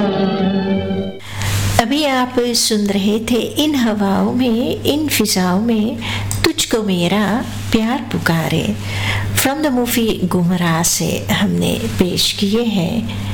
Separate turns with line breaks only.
अभी आप सुन रहे थे इन हवाओं में, इन फिजाओं में तुझको मेरा प्यार पुकारे। फ्रॉम द मूवी गुमराह से हमने पेश किए हैं